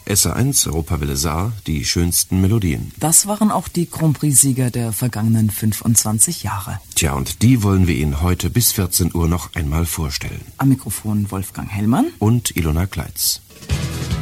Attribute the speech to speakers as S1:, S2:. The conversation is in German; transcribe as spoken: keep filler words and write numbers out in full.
S1: S A eins, Europawelle Saar, die schönsten Melodien.
S2: Das waren auch die Grand Prix-Sieger der vergangenen fünfundzwanzig Jahre.
S1: Tja, und die wollen wir Ihnen heute bis vierzehn Uhr noch einmal vorstellen.
S2: Am Mikrofon Wolfgang Hellmann
S1: und Ilona Kleitz.